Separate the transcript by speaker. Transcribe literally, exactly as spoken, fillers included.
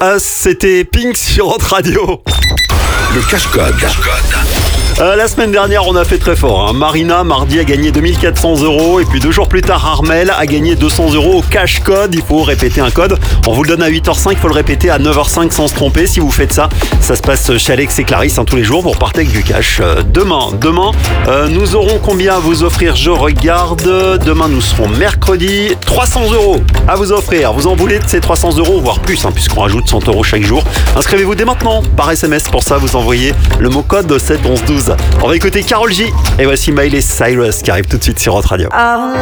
Speaker 1: Us, c'était Pink sur Hot Radio.
Speaker 2: Le cache-code.
Speaker 1: Euh, la semaine dernière, on a fait très fort. Hein. Marina, mardi, a gagné deux mille quatre cents euros. Et puis deux jours plus tard, Armel a gagné deux cents euros au cache-code. Il faut répéter un code. On vous le donne à huit heures cinq. Il faut le répéter à neuf heures cinq sans se tromper. Si vous faites ça, ça se passe chez Alex et Clarisse hein, tous les jours. Vous repartez avec du cash. Euh, demain, demain euh, nous aurons combien à vous offrir? Je regarde. Demain, nous serons mercredi. trois cents euros à vous offrir. Vous en voulez de ces trois cents euros, voire plus, hein, puisqu'on rajoute cent euros chaque jour. Inscrivez-vous dès maintenant par S M S. Pour ça, vous envoyez le mot code sept onze douze. On va écouter Karol J. Et voici Miley Cyrus qui arrive tout de suite sur Hot Radio.